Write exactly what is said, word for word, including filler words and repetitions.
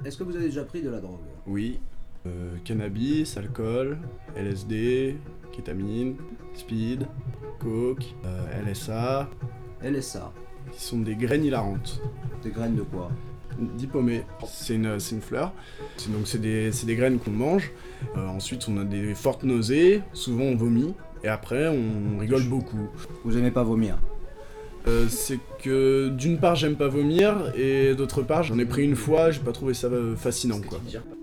Est-ce que vous avez déjà pris de la drogue? Oui. Euh, cannabis, alcool, L S D, kétamine, speed, coke, euh, L S A, L S A. qui sont des graines hilarantes. Des graines de quoi? Diplômé, c'est une, c'est une fleur. C'est, donc c'est des, c'est des graines qu'on mange. Euh, ensuite on a des fortes nausées, souvent on vomit. Et après on rigole beaucoup. Vous aimez pas vomir? Euh, c'est que d'une part j'aime pas vomir et d'autre part j'en ai pris une fois, j'ai pas trouvé ça euh, fascinant quoi.